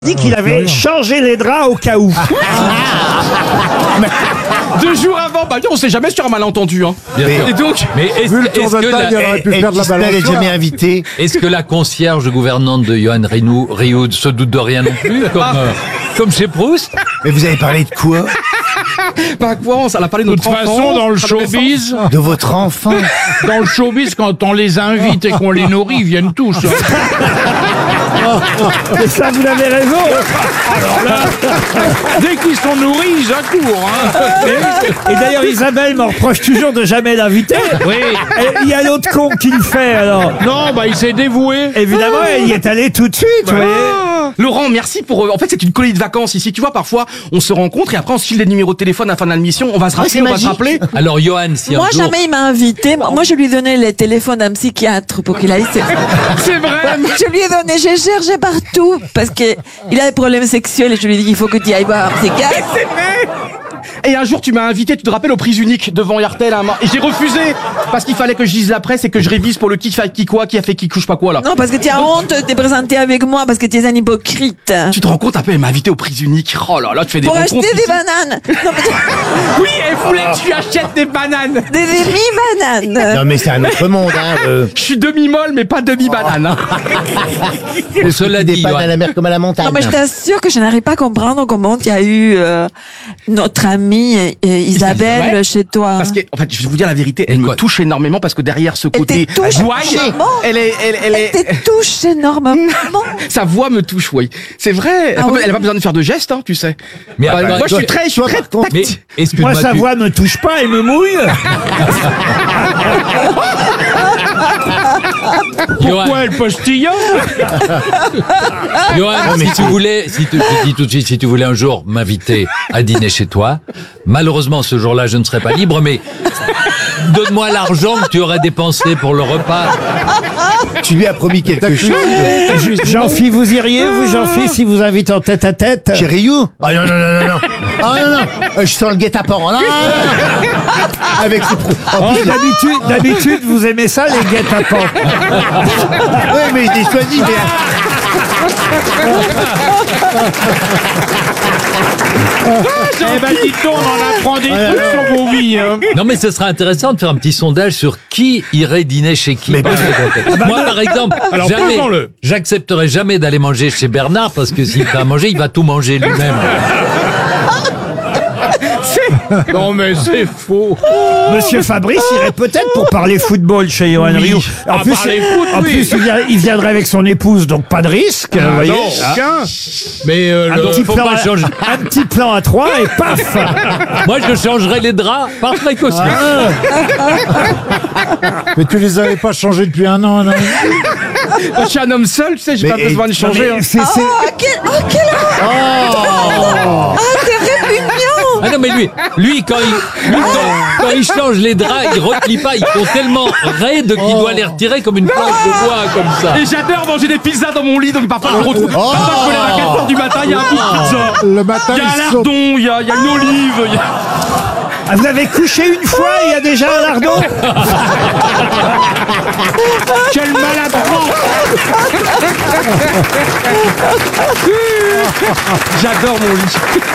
dit qu'il avait changé les draps au cas où. 2 jours avant, bah on sait jamais sur un malentendu. Hein. Et donc, Est-ce que la concierge gouvernante de Johan Rioux se doute de rien non plus, comme chez Proust? Mais vous avez parlé de quoi? bah quoi, on a parlé de notre enfant. De toute façon, dans le showbiz, De votre enfant? dans le showbiz, quand on les invite et qu'on les nourrit, ils viennent tous. Et ça, vous avez raison. Alors là, dès qu'ils sont nourris, ils accourent. Et d'ailleurs, Isabelle me reproche toujours de jamais l'inviter. Oui. Et il y a l'autre con qui le fait, alors. Non, bah il s'est dévoué. Évidemment, elle y est allée tout de suite, vous voyez. Laurent, merci pour... En fait, c'est une colonie de vacances ici. Tu vois, parfois, on se rencontre et après, on se file des numéros de téléphone à la fin de l'émission. On va se rappeler, on va se rappeler. Alors, Johan, si Moi, un jour... jamais il m'a invité. Moi, je lui ai donné les téléphones d'un psychiatre pour qu'il aille. C'est vrai. Je lui ai donné, j'ai cherché partout parce que il a des problèmes sexuels et je lui ai dit qu'il faut que tu ailles voir un psychiatre. C'est vrai. Et un jour, tu m'as invité, tu te rappelles, au Prises Uniques devant RTL. Et j'ai refusé parce qu'il fallait que je lise la presse et que je révise pour le qui fait qui quoi, qui a fait qui couche pas quoi là. Non, parce que tu as honte de te présenter avec moi parce que tu es un hypocrite. Tu te rends compte, un peu, elle m'a invité au Prises Uniques. Oh là là, tu fais des Pour rencontres acheter des ici. bananes. Non, mais Oui, elle voulait que tu achètes des bananes. des demi-bananes. Non mais c'est un autre monde, hein. Je suis demi-molle, mais pas demi-banane. Hein. Mais cela dit, Des pannes à Johan, la mer comme à la montagne. Non, mais je t'assure que je n'arrive pas à comprendre comment il y a eu notre amie Isabelle Ouais. chez toi. Parce que, en fait, je vais vous dire la vérité, elle me quoi touche énormément parce que derrière ce côté te touche gouaille, énormément. elle est, Elle te touche énormément. sa voix me touche, oui. C'est vrai. Ah oui. Elle a pas besoin de faire de gestes, hein, tu sais. Mais Bah, attends, moi, je suis très mais excuse-moi, Moi, sa voix me touche pas et me mouille. Johan, Pourquoi elle postillonne? Johan, si tu voulais, je te dis tout de suite, si tu voulais un jour m'inviter à dîner chez toi, malheureusement ce jour-là je ne serais pas libre, mais donne-moi l'argent que tu aurais dépensé pour le repas. Tu lui as promis quelque chose? Jean-Phi, vous iriez, vous, Jean-Phi, si vous invite en tête à tête? Chez Rioux? Ah non, non, non, non, non. Ah non, non. Je sens le guet-apens. Non, non, non. Avec ce Oh, d'habitude, vous aimez ça, les guet-apens. Oui, mais je l'ai choisi, mais... Eh ben, dites-donc, on en apprend des trucs sur vos vies. Hein. Non mais ce serait intéressant de faire un petit sondage sur qui irait dîner chez qui. Moi par exemple, Alors, jamais, faisons-le. j'accepterai jamais d'aller manger chez Bernard parce que s'il fait à manger, il va tout manger lui-même. Non mais c'est faux. Monsieur Fabrice irait peut-être pour parler football chez Johan Oui. Rioux. En Ah, plus, parler foot, en oui. plus, il viendrait avec son épouse, donc pas de risque. vous voyez. Non, aucun. Mais Un petit faut plan pas changer. un petit plan à 3 et paf. Moi je changerai les draps par précaution. Mais tu les avais pas changés depuis un an, non? Je suis un homme seul, tu sais, j'ai pas Mais- besoin de changer. Mais hein. c'est- Quel Ah, c'est répugnant. Ah non mais lui quand il change les draps, il replie pas, il sont tellement raides qu'il doit les retirer comme une planche de bois comme ça. Et j'adore manger des pizzas dans mon lit, donc parfois je me retrouve. Parfois je me lève à 4h du matin, il y a un bout de pizza. Le matin, Il y a un ils sont... lardon, il y a une olive. Ah, vous avez couché une fois et il y a déjà un lardon. quel maladroit. J'adore mon lit.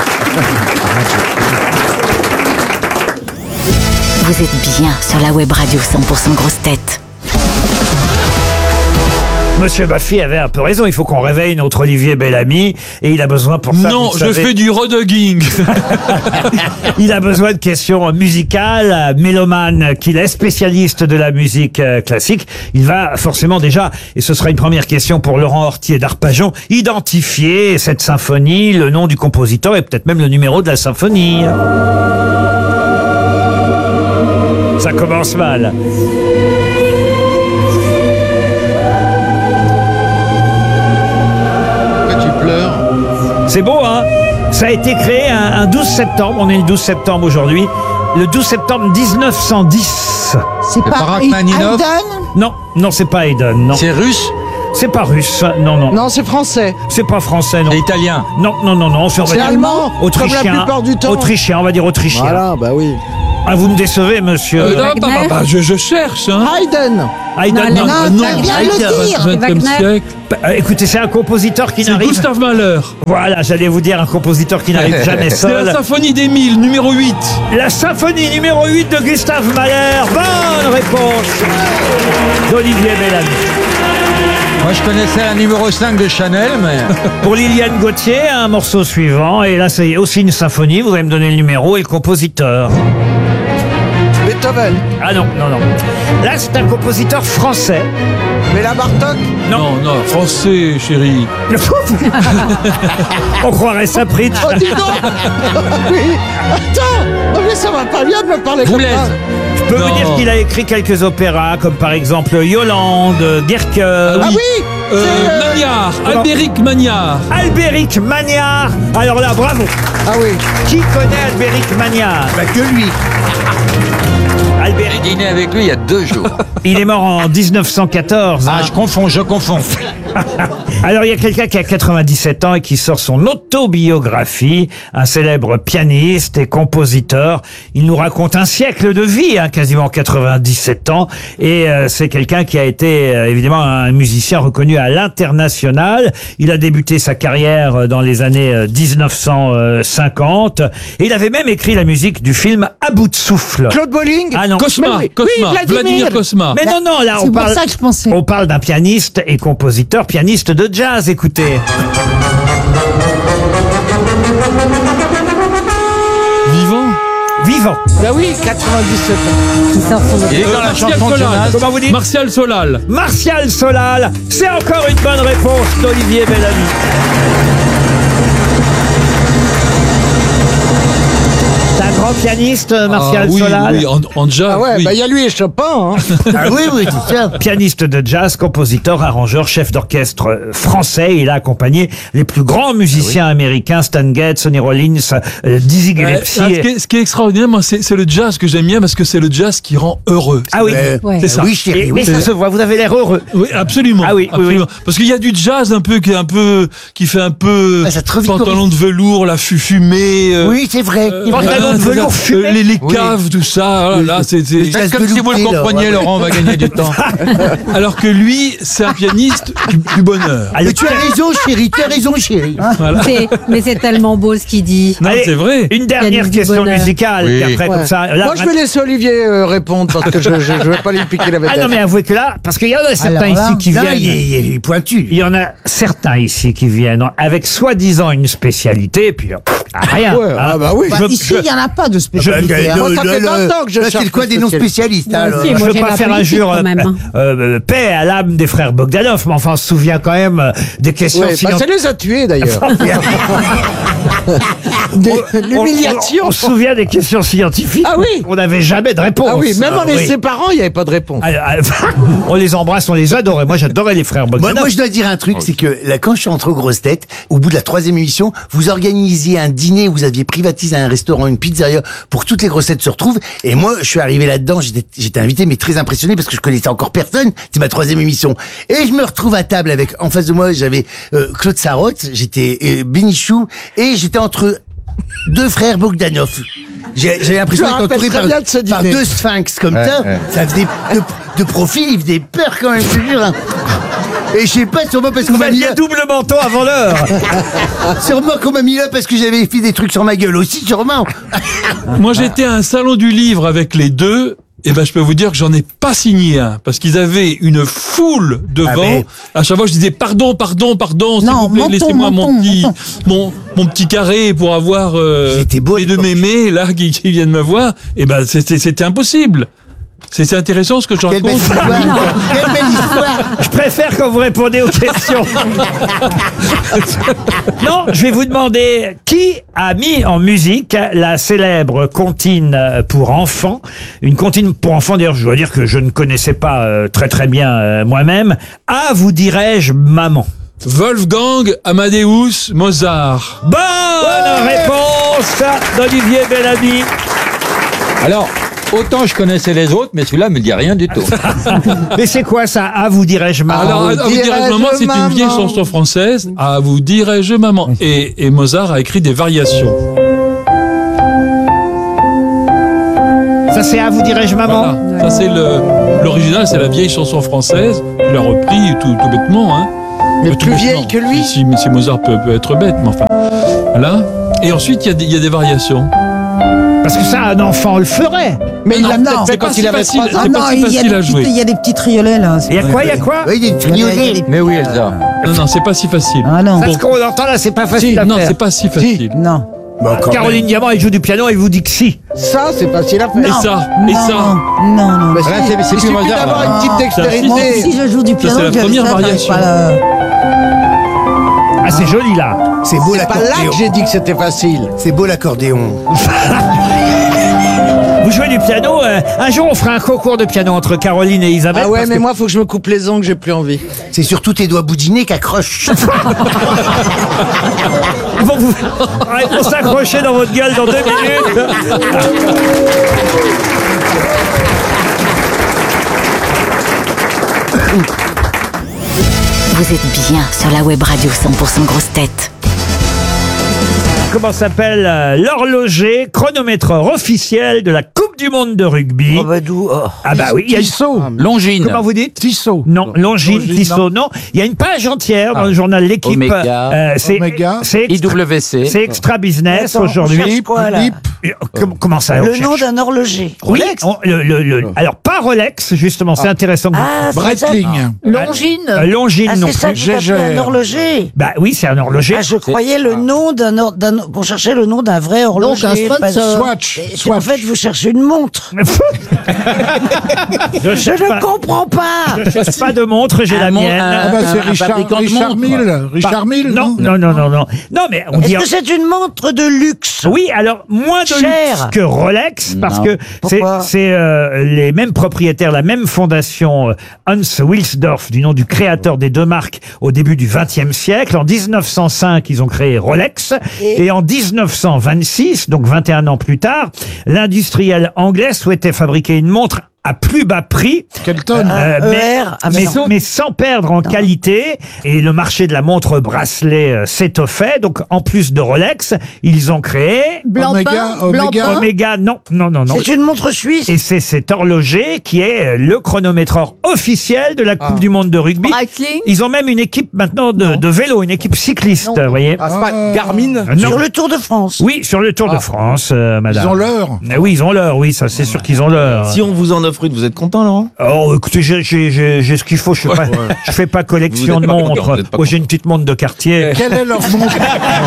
Vous êtes bien sur la web radio 100% grosse tête. Monsieur Baffy avait un peu raison. Il faut qu'on réveille notre Olivier Bellamy et il a besoin pour ça. Non, vous je savez, fais du redogging. Il a besoin de questions musicales. Mélomane, qu'il est spécialiste de la musique classique, il va forcément déjà, et ce sera une première question pour Laurent Hortier d'Arpajon, identifier cette symphonie, le nom du compositeur et peut-être même le numéro de la symphonie. Ça commence mal. C'est beau, hein? Ça a été créé un 12 septembre. On est le 12 septembre aujourd'hui. Le 12 septembre 1910. C'est pas Haydn? Non, non, c'est pas Haydn. Non, C'est russe? c'est pas russe. Non, non. Non, c'est français. C'est pas français. Non. C'est italien? Non, non, non, non. On va C'est dire allemand. autrichien. Comme la plupart du temps. Autrichien, on va dire autrichien. Voilà, bah oui. Ah, vous me décevez, monsieur. Je cherche, hein. Haydn. Haydn, non. Viens le dire. 20e siècle. Écoutez, c'est un compositeur qui C'est n'arrive... Gustave Mahler. Voilà, j'allais vous dire un compositeur qui n'arrive jamais C'est la seul. symphonie d'Émile, numéro 8. La symphonie numéro 8 de Gustave Mahler. Bonne réponse d'Olivier Bellamy. Moi, je connaissais un numéro 5 de Chanel, mais... Pour Liliane Gauthier, un morceau suivant. Et là, c'est aussi une symphonie. Vous allez me donner le numéro et le compositeur. Beethoven. Ah non. Là, c'est un compositeur français. Béla Bartok. Non, français, chérie. On croirait ça, Pritch. Oh, dis donc. Oui. Attends. Mais ça va pas bien de me parler comme ça. Je peux vous dire qu'il a écrit quelques opéras, comme par exemple Yolande, Dirker. Ah oui. Magnard, Albéric Magnard. Albéric Magnard. Alors là, bravo. Ah oui. Qui connaît Albéric Magnard? Bah que lui. Albéric. J'ai dîné avec lui il y a 2 jours. Il est mort en 1914. Ah, je confonds. Alors, il y a quelqu'un qui a 97 ans et qui sort son autobiographie, un célèbre pianiste et compositeur. Il nous raconte un siècle de vie, quasiment 97 ans. Et c'est quelqu'un qui a été évidemment un musicien reconnu à l'international. Il a débuté sa carrière dans les années 1950. Et il avait même écrit la musique du film À bout de souffle. Claude Bolling. Ah non. Cosma, Oui, Vladimir Cosma. Mais non, là, C'est pour ça que je pensais. on parle d'un pianiste et compositeur, pianiste de jazz, écoutez. Vivant. Bah oui, 97 ans. Qui sort son Il est dans la chanson de Jonas. Comment vous dites? Martial Solal. Martial Solal. C'est encore une bonne réponse d'Olivier Bellamy. C'est un grand pianiste, Martial Solal. Oui, en jazz. Ah ouais, oui. bah il y a lui et Chopin. Hein. Ah oui, c'est ça. Pianiste de jazz, compositeur, arrangeur, chef d'orchestre français. Il a accompagné les plus grands musiciens américains, Stan Getz, Sonny Rollins, Dizzy Gillespie. Ce qui est extraordinaire, moi, c'est le jazz que j'aime bien parce que c'est le jazz qui rend heureux. Ah oui. Ouais. C'est ça. Oui, chérie, Mais oui. ça se voit, vous avez l'air heureux. Oui, absolument. Ah oui, oui, absolument. Parce qu'il y a du jazz qui fait un peu Ah, ça te revit pantalon de velours, la fumée. Oui, c'est vrai. Pantalon de velours fumé. Les caves, tout ça. Voilà, là, c'est jazz Comme si vous le velouté, là, compreniez, ouais. Laurent, on va gagner du temps. alors que lui, c'est un pianiste du bonheur. Ah, le Mais tu as raison, chérie, tu as raison, chérie. Voilà. Mais c'est tellement beau ce qu'il dit. Ah, Allez, c'est vrai. Une dernière Pianiste du question bonheur. musicale. Oui. Et après, comme ça. Là, Moi, je vais laisser Olivier répondre parce que je vais pas lui piquer la vedette. Ah non, mais avouez que là, parce qu'il y en a certains Alors là, ici qui là, viennent. il est pointu. Il y en a certains ici qui viennent avec soi-disant une spécialité, et puis rien. Ouais, ah bah oui. Bah, ici, il n'y en a pas de spécialité. Moi, ça fait 20 ans que je là, cherche c'est quoi une des noms spécialité. spécialistes alors. Si, Je moi, veux j'ai pas la faire politique, injure quand même, paix à l'âme des frères Bogdanov, mais enfin on se souvient quand même des questions Ouais, bah, scientifiques. ça les a tués d'ailleurs. L'humiliation. On se souvient des questions scientifiques. Ah oui. On n'avait jamais de réponse. Ah oui, même en les oui. séparant, il n'y avait pas de réponse. On les embrasse, on les adorait. Moi j'adorais les frères Bogdanov. Moi, je dois dire un truc, c'est que là, quand je suis entré aux grosses têtes, au bout de la 3e émission, vous organisiez un dîner, vous aviez privatisé un restaurant, une pizzeria, pour que toutes les grosses têtes se retrouvent. Et moi, je suis arrivé là-dedans, j'étais invité, mais très impressionné parce que je connaissais encore personne. C'est ma 3e émission. Et je me retrouve à table avec, en face de moi, j'avais Claude Sarraute, j'étais Bénichou, et j'étais entre 2 frères Bogdanov. J'avais l'impression Je me d'être entouré rappelle très bien de ce par dîner. 2 sphinx comme ça. Ça faisait de profil, il faisait peur quand même, je te jure. Hein. Et je sais pas, sûrement parce qu'on Vous m'a mis aviez là. double menton avant l'heure. Sûrement qu'on m'a mis là parce que j'avais fait des trucs sur ma gueule aussi, sûrement. Moi, j'étais à un salon du livre avec les deux. Et ben, je peux vous dire que j'en ai pas signé un. Parce qu'ils avaient une foule devant. Ah, mais- À chaque fois, je disais, pardon, s'il Non, vous plaît, menton, laissez-moi menton. mon petit carré pour avoir, C'était beau, les deux l'époque. mémés, là, qui viennent me voir. Et ben, c'était impossible. C'est intéressant ce que je Quelle belle raconte. histoire. Quelle belle histoire. Je préfère quand vous répondez aux questions. Non, je vais vous demander qui a mis en musique la célèbre comptine pour enfants. Une comptine pour enfants, d'ailleurs, je dois dire que je ne connaissais pas très très bien moi-même. Ah, vous dirais-je, maman. Wolfgang Amadeus Mozart. Bonne réponse d'Olivier Bellamy. Alors, autant je connaissais les autres, mais celui-là me dit rien du tout. Mais c'est quoi ça? Ah, vous dirais-je, maman. Alors, à vous dirais-je maman, c'est une vieille chanson française. À vous dirais-je maman. Et Mozart a écrit des variations. Ça c'est à vous dirais-je maman. Voilà. Ça c'est l'original, c'est la vieille chanson française. Il a repris tout bêtement, hein. Mais Tout plus bêtement. vieille que lui. Si Mozart peut être bête, mais enfin. Voilà. Et ensuite, il y a des variations. Parce que ça, un enfant le ferait. Mais il l'a non. peut-être fait quand il avait 3 ans. Ah C'est non, pas si il y a facile des à jouer. il y a des petits triolets là. Il y a quoi, il y a quoi? Oui, des Il y a triolets. des- Mais oui, Elsa. Non, c'est pas si facile. Ah non. Ça, ce qu'on entend là, c'est pas facile à Non, faire. c'est pas si facile. Non. Bon, quand Caroline même. Diamant, elle joue du piano, elle vous dit que si. Ça, c'est facile à faire. Et ça, et Non, ça. non, non. Bah, Là, c'est il plus suffit Mozart. d'avoir une petite Moi dextérité. aussi, je joue du piano. c'est la j'avais première ça, j'arrive variation. pas à la- Ah, c'est joli là. C'est beau Pas là l'accordéon. que j'ai dit que c'était facile. C'est beau l'accordéon. Vous jouez du piano. Un jour, on fera un concours de piano entre Caroline et Isabelle. Ah ouais, parce mais que- moi, faut que je me coupe les ongles, j'ai plus envie. C'est surtout tes doigts boudinés qu'accrochent. Ils vont s'accrocher dans votre gueule dans 2 minutes. Vous êtes bien sur la web radio 100% grosses têtes. Comment s'appelle l'horloger chronométreur officiel de la Coupe du Monde de rugby? Ah bah oui, il y a Tissot. Longines. Comment vous dites? Tissot. Non, Longines, Tissot, non. Il y a une page entière dans le journal L'Équipe. Oméga. C'est Oméga. IWC. c'est Extra Business Attends, aujourd'hui. on cherche quoi, là Lip. Comment ça on Le cherche nom d'un horloger. Oui, alors pas Rolex, justement, c'est intéressant. que vous- Ah, c'est ça. Breitling. Longines. Longines Ah, non c'est ça plus. que vous appelez un Gégère. horloger. Bah oui, c'est un horloger. Ah, je croyais le nom qu'on cherchait le nom d'un vrai horloger. un sponsor. Pas- Swatch. Et Swatch. En fait, vous cherchez une montre. Je Je cherche ne pas, comprends pas. je cherche pas de montre, j'ai la mienne. Ah bah c'est Richard Mille. Richard Mille, Non, non, non, non, non. Non, mais on dit. Est-ce que c'est une montre de luxe? Oui, alors moins de Cher. luxe que Rolex parce Non. que Pourquoi c'est les mêmes propriétaires, la même fondation Hans Wilsdorf, du nom du créateur des deux marques au début du XXe siècle. En 1905, ils ont créé Rolex et en 1926, donc 21 ans plus tard, l'industriel anglais souhaitait fabriquer une montre à plus bas prix, Kelton. mais sans perdre en qualité. Et le marché de la montre bracelet s'étoffait. Donc, en plus de Rolex, ils ont créé Oméga. Omega. Non, non, non, non. C'est une montre suisse. Et c'est cet horloger qui est le chronométreur officiel de la Coupe du Monde de rugby. Breitling. Ils ont même une équipe maintenant de vélo, une équipe cycliste, vous voyez. Ah, c'est pas Garmin. Non. Sur le Tour de France. Oui, sur le Tour de France, madame. Ils ont l'heure. Oui, ils ont l'heure, oui, ça c'est sûr qu'ils ont l'heure. Si on vous en offre une, vous êtes content, Laurent? Oh, écoutez, j'ai ce qu'il faut. Je fais pas collection Vous de êtes pas content, montres. vous êtes pas Moi, j'ai une petite montre de quartier. Quelle est leur montre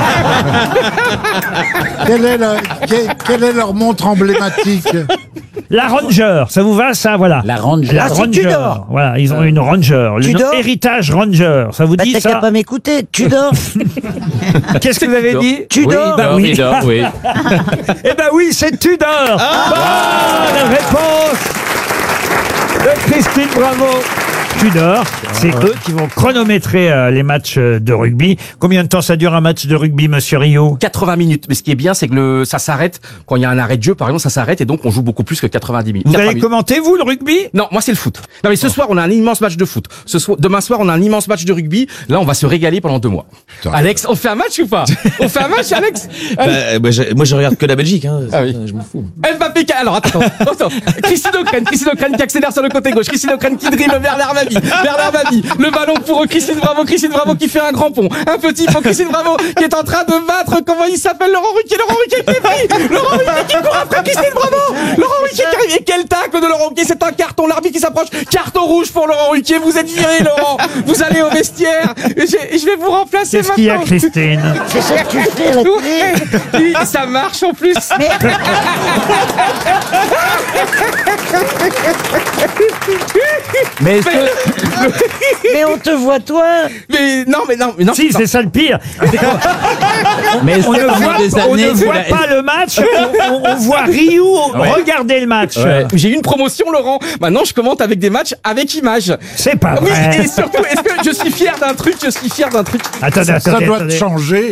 Quelle est leur montre emblématique? La Ranger, ça vous va, ça, voilà. La Ranger. La Ah, c'est Ranger. Tudor. Voilà, ils ont une Ranger. Le nom Tudor. Héritage Ranger. Ça vous Bah, dit t'as qu'à ça? pas m'écouter. Tu dors. Qu'est-ce que vous avez dit? Tu dors. Bah oui. Oui. Eh ben oui, c'est Tudor. Bonne réponse de Christine Bravo. Tudor, c'est eux qui vont chronométrer les matchs de rugby. Combien de temps ça dure un match de rugby, monsieur Rio? 80 minutes. Mais ce qui est bien, c'est que ça s'arrête. Quand il y a un arrêt de jeu, par exemple, ça s'arrête et donc on joue beaucoup plus que 90 minutes. Vous 80 allez minutes. commenter, vous, le rugby? Non, moi c'est le foot. Non mais ce soir on a un immense match de foot. Demain soir on a un immense match de rugby. Là on va se régaler pendant 2 mois. Alex, on fait un match ou pas? On fait un match, Alex? Moi, je regarde que la Belgique, hein. Ah oui. Je m'en fous. Mbappé, alors attends. Christine O'Crane qui accélère sur le côté gauche. Christine O'Crane qui dribble Bernard Mabie. Le ballon pour Christine Bravo qui fait un grand pont. Un petit pour Christine Bravo qui est en train de battre, comment il s'appelle, Laurent Ruquier qui est pris. Laurent Ruquier qui court après Christine Bravo. Laurent Ruquier qui arrive. Et quel tacle de Laurent Ruquier, c'est un carton, l'arbitre qui s'approche. Carton rouge pour Laurent Ruquier, vous êtes viré Laurent. Vous allez au vestiaire. Et je vais vous remplacer Qu'est-ce qu'il y a, maintenant. Christine? C'est ça que tu fais à la télé. Oui, ça marche en plus. Mais est-ce que... Mais on te voit toi. Mais non. Si, c'est ça le pire. Mais est-ce On que ne pendant voit, des on années, ne vous voit la- pas le match, on voit Ryu regarder le match. J'ai eu une promotion, Laurent. Maintenant, je commente avec des matchs avec images. C'est pas Oui, vrai. et surtout, est-ce que je suis fier d'un truc? Attendez, Ça doit attendez. changer.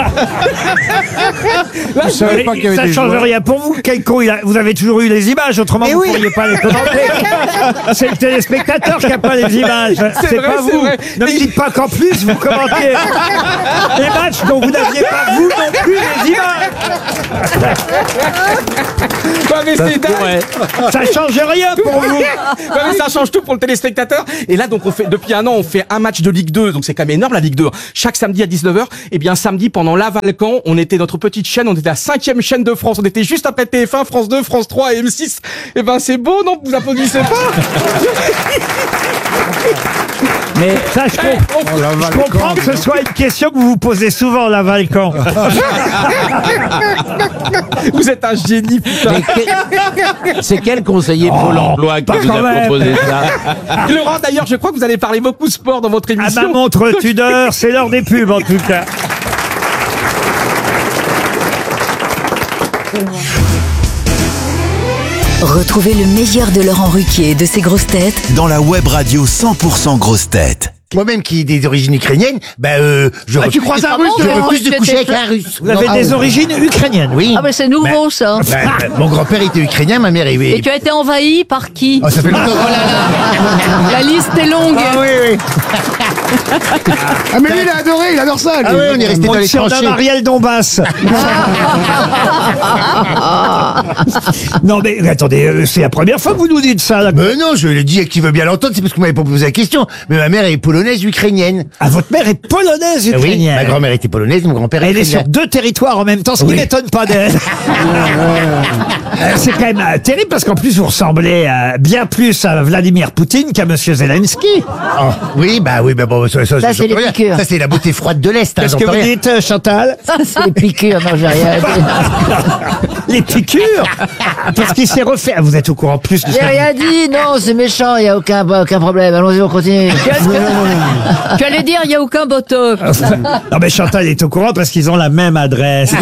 Là, Je savais pas qu'il y avait Ça des change joueurs. rien pour vous. Quel con, vous avez toujours eu les images, autrement Mais vous oui. pourriez pas les commenter. C'est le téléspectateur qui a pas les images. C'est vrai, pas c'est vous. vrai. Ne me dites pas qu'en plus vous commentez les matchs dont vous n'aviez pas vous non plus les images. mais c'est dingue. Ça change rien pour vous. Ouais, mais ça change tout pour le téléspectateur. Et là, donc, depuis un an, on fait un match de Ligue 2. Donc, c'est quand même énorme, la Ligue 2. Chaque samedi à 19h. Et bien, samedi, pendant l'Avalcan, on était notre petite chaîne. On était la 5e chaîne de France. On était juste après TF1, France 2, France 3 et M6. Et ben, c'est beau, non? Vous applaudissez pas? Mais ça, je comprends que ce soit une question que vous vous posez souvent, la Valcan. Vous êtes un génie, putain. C'est quel conseiller Pôle emploi qui vous a proposé ça? Laurent, d'ailleurs, je crois que vous allez parler beaucoup sport dans votre émission. À ma montre Tudor, c'est l'heure des pubs, en tout cas. Retrouvez le meilleur de Laurent Ruquier et de ses grosses têtes dans la web radio 100% grosses têtes. Moi-même qui ai des origines ukrainiennes, tu croises un Russe, je refuse de coucher avec un Russe. Vous avez des origines ukrainiennes? Oui. Ah, mais c'est nouveau, ça. Mon grand-père était ukrainien, ma mère est... Et tu as été envahi par qui? Oh, ça fait longtemps. La liste est longue. Ah oui. Ah, mais lui, il a adoré, il adore ça. Ah oui, on est resté dans les surnomme tranchées. Ariel Dombas. Non mais attendez, c'est la première fois que vous nous dites ça. Là. Mais non, je l'ai dit à qui veut bien l'entendre, c'est parce que vous m'avez pas posé la question. Mais ma mère est polonaise ukrainienne. Ah, votre mère est polonaise ukrainienne. Oui, ma grand-mère était polonaise, mon grand-père Elle est ukrainien. sur 2 territoires en même temps, ce qui m'étonne pas d'elle. C'est quand même terrible parce qu'en plus vous ressemblez bien plus à Vladimir Poutine qu'à Monsieur Zelensky. Oh, oui, bon, ça c'est les rien. piqûres. Ça, c'est la beauté froide de l'Est. Qu'est-ce que vous dites, Chantal? C'est les piqûres, non, j'ai rien dit. Les piqûres? Parce qu'il s'est refait. Ah, vous êtes au courant plus de J'ai ça. rien dit, non, c'est méchant, il n'y a aucun problème. Allons-y, on continue. Tu allais dire, il n'y a aucun botox. Non mais Chantal est au courant parce qu'ils ont la même adresse.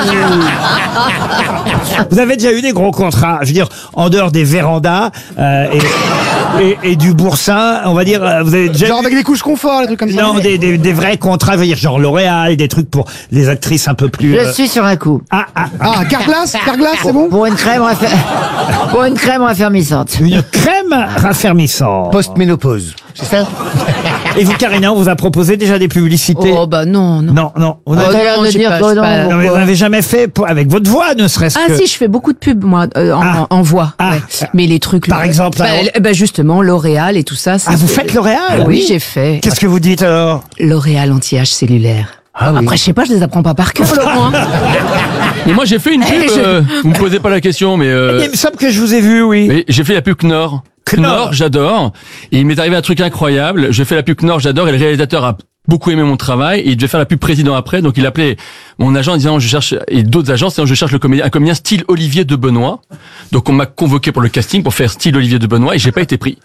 Vous avez déjà eu des gros contrats, je veux dire, en dehors des vérandas et du boursin, on va dire, vous avez déjà Genre avec des couches confort, des trucs comme ça. non, des vrais contrats, je veux dire, genre L'Oréal, des trucs pour les actrices un peu plus... Je suis sur un coup. Ah, Carglass, c'est bon? Pour une crème raffermissante. Une crème raffermissante. Post-ménopause, c'est ça? Et vous, Karina, on vous a proposé déjà des publicités? Oh, bah non. Non. Vous T'as n'avez l'air de dire que non. non, mais vous n'avez jamais fait avec votre voix, ne serait-ce Ah que... si, je fais beaucoup de pubs, moi, en voix. Ah. Ouais. Mais les trucs... Par exemple, alors justement, L'Oréal et tout ça. Ah, vous faites L'Oréal? Oui, j'ai fait. Qu'est-ce que vous dites alors? L'Oréal anti-âge cellulaire. Ah oui. Après, je sais pas, je les apprends pas par cœur, Laurent. Mais moi j'ai fait une pub, vous me posez pas la question, mais Il me semble que je vous ai vu, oui. mais j'ai fait la pub Knorr. Knorr, j'adore. Et il m'est arrivé un truc incroyable. J'ai fait la pub Knorr, j'adore, et le réalisateur a beaucoup aimé mon travail, et il devait faire la pub président après, donc il appelait mon agent en disant je cherche, et d'autres agents, en disant je cherche un comédien style Olivier de Benoît. Donc on m'a convoqué pour le casting pour faire style Olivier de Benoît, et j'ai pas été pris.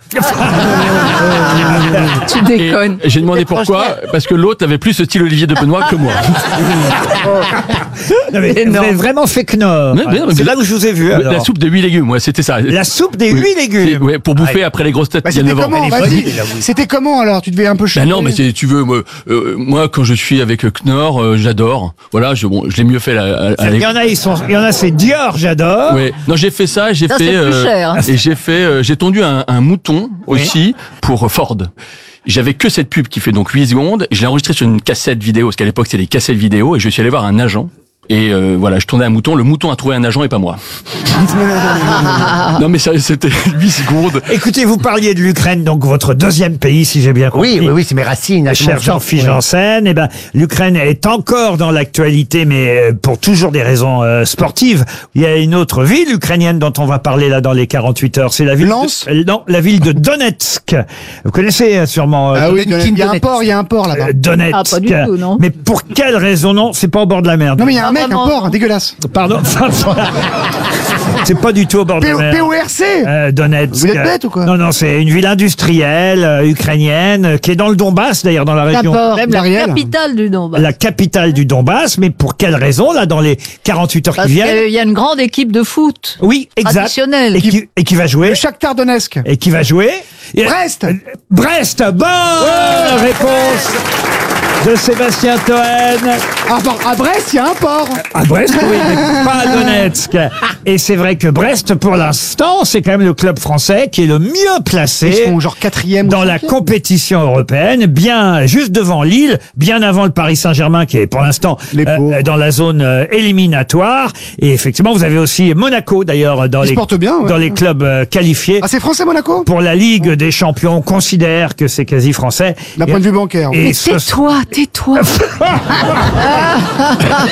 Tu déconnes. Et j'ai demandé pourquoi, parce que l'autre avait plus ce style Olivier de Benoît que moi. Non, mais vous avez vraiment fait Knorr. Mais C'est là où je vous ai vu. Alors. La soupe de 8 légumes, ouais, c'était ça. La soupe des 8 légumes. Ouais, pour bouffer après les grosses têtes il y a 9 ans. C'était comment alors? Tu devais un peu Ben non, mais tu veux, moi, quand je suis avec Knorr, j'adore. Voilà, je l'ai mieux fait Il y en a, c'est Dior, j'adore. Ouais. Non, j'ai fait ça, Ça, c'est plus cher. et j'ai tondu un mouton aussi pour Ford. J'avais que cette pub qui fait donc 8 secondes. Je l'ai enregistré sur une cassette vidéo, parce qu'à l'époque c'était des cassettes vidéo, et je suis allé voir un agent. Et voilà, je tournais un mouton. Le mouton a trouvé un agent et pas moi. Non mais ça, c'était 8 secondes. Écoutez, vous parliez de l'Ukraine, donc votre deuxième pays, si j'ai bien compris. Oui, c'est mes racines. Cher Jean-Philippe Janssen, eh ben, l'Ukraine est encore dans l'actualité, mais pour toujours des raisons sportives. Il y a une autre ville ukrainienne dont on va parler là dans les 48 heures. C'est la ville non, la ville de Donetsk. Vous connaissez sûrement. Ah oui, il y a un port là-bas. Donetsk. Ah, pas du tout, non. Mais pour quelle raison? Non, c'est pas au bord de la mer. Non, mais il y a un mec, un port, dégueulasse. Pardon. C'est pas du tout au bord de la mer. PORC Donetsk. Vous êtes bête ou quoi? Non, c'est une ville industrielle ukrainienne qui est dans le Donbass, d'ailleurs, dans la région. Même la capitale du Donbass. La capitale du Donbass, mais pour quelle raison, là, dans les 48 heures Parce qui viennent? qu'il y a une grande équipe de foot. Oui, exact. Traditionnelle. Et qui va jouer? Le Shakhtar Donetsk. Et qui va jouer? Brest. Brest, bonne réponse de Sébastien Toen. À Brest, il y a un port. À Brest, oui, mais pas à Donetsk. Et c'est vrai que Brest, pour l'instant, c'est quand même le club français qui est le mieux placé. Ils sont genre 4e dans la compétition européenne, bien juste devant Lille, bien avant le Paris Saint-Germain qui est pour l'instant dans la zone éliminatoire. Et effectivement, vous avez aussi Monaco d'ailleurs dans les clubs qualifiés. Ah, c'est français Monaco? Pour la Ligue des Champions, on considère que c'est quasi français. D'un point de vue bancaire. Et Mais tais-toi.